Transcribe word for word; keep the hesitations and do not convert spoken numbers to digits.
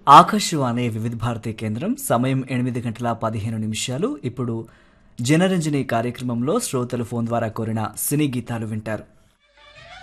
ఆకాశవాణి వివిధ భారతి కేంద్రం సమయం ఎనిమిది గంటల పదిహేను నిమిషాలు. ఇప్పుడు జనరంజని కార్యక్రమంలో శ్రోతలు ఫోన్ ద్వారా కోరిన సినీ గీతాలు వింటారు.